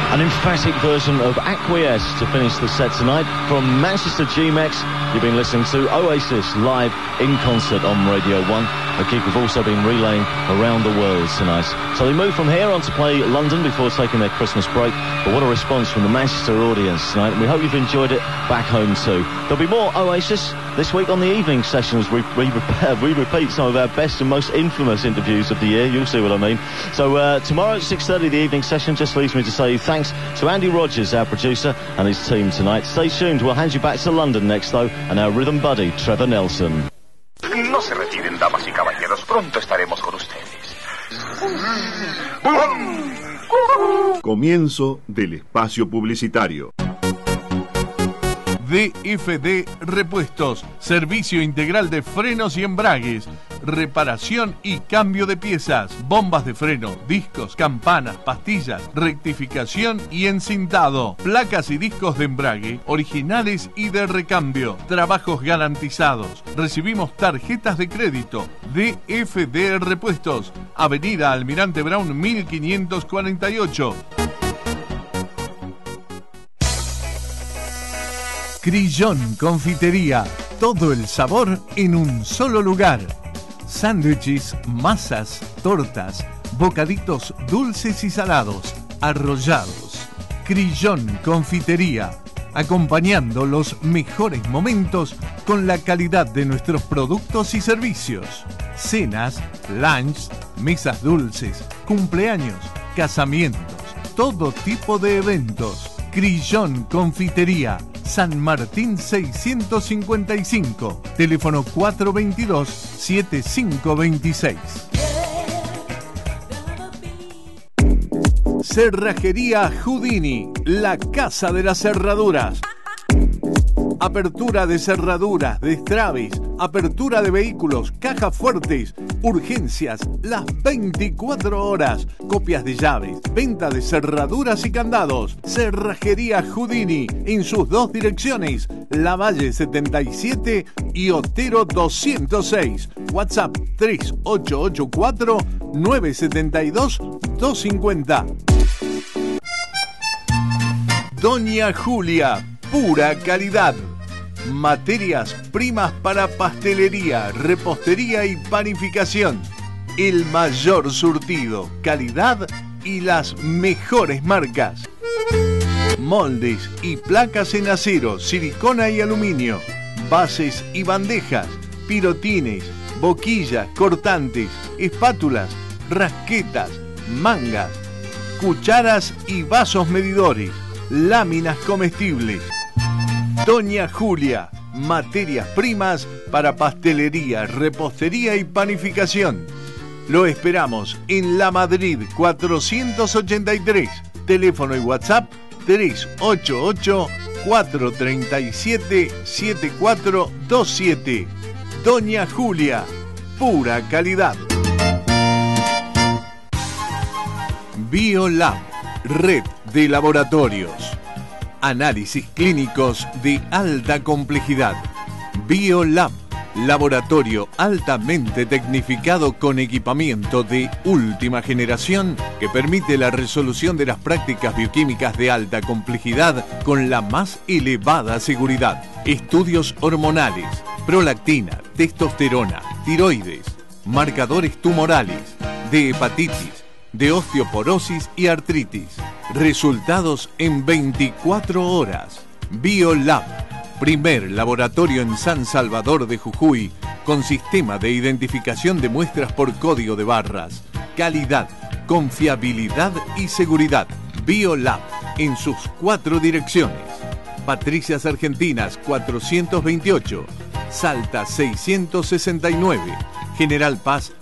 An emphatic version of Acquiesce to finish the set tonight. From Manchester GMEX, you've been listening to Oasis live in concert on Radio 1. A gig we've also been relaying around the world tonight. So they move from here on to play London before taking their Christmas break. But what a response from the Manchester audience tonight. We hope you've enjoyed it back home too. There'll be more Oasis this week on the evening sessions. We repeat some of our best and most infamous interviews of the year. You'll see what I mean. So tomorrow at 6:30, the evening session. Just leaves me to say thanks to Andy Rogers, our producer, and his team tonight. Stay tuned. We'll hand you back to London next, though, and our rhythm buddy, Trevor Nelson. No se retiren, damas y caballeros. Pronto estaremos con ustedes. Comienzo del espacio publicitario. DFD Repuestos, servicio integral de frenos y embragues, reparación y cambio de piezas, bombas de freno, discos, campanas, pastillas, rectificación y encintado, placas y discos de embrague, originales y de recambio, trabajos garantizados. Recibimos tarjetas de crédito. DFD Repuestos, Avenida Almirante Brown 1548. Crillón Confitería, todo el sabor en un solo lugar. Sándwiches, masas, tortas, bocaditos dulces y salados, arrollados. Crillón Confitería, acompañando los mejores momentos con la calidad de nuestros productos y servicios. Cenas, lunch, mesas dulces, cumpleaños, casamientos, todo tipo de eventos. Crillón Confitería, San Martín 655, teléfono 422-7526. Cerrajería Houdini, la casa de las cerraduras. Apertura de cerraduras, destraves, apertura de vehículos, cajas fuertes, urgencias, las 24 horas, copias de llaves, venta de cerraduras y candados. Cerrajería Houdini, en sus dos direcciones, Lavalle 77 y Otero 206. WhatsApp 3884-972-250. Doña Julia, pura calidad. Materias primas para pastelería, repostería y panificación. El mayor surtido, calidad y las mejores marcas. Moldes y placas en acero, silicona y aluminio. Bases y bandejas, pirotines, boquillas, cortantes, espátulas, rasquetas, mangas, cucharas y vasos medidores. Láminas comestibles. Doña Julia, materias primas para pastelería, repostería y panificación. Lo esperamos en La Madrid 483. Teléfono y WhatsApp 388-437-7427. Doña Julia, pura calidad. Biolab, red de laboratorios. Análisis clínicos de alta complejidad. Biolab, laboratorio altamente tecnificado con equipamiento de última generación que permite la resolución de las prácticas bioquímicas de alta complejidad con la más elevada seguridad. Estudios hormonales, prolactina, testosterona, tiroides, marcadores tumorales, de hepatitis, de osteoporosis y artritis. Resultados en 24 horas. Biolab, primer laboratorio en San Salvador de Jujuy con sistema de identificación de muestras por código de barras. Calidad, confiabilidad y seguridad. Biolab, en sus 4 direcciones. Patricias Argentinas 428, Salta 669, General Paz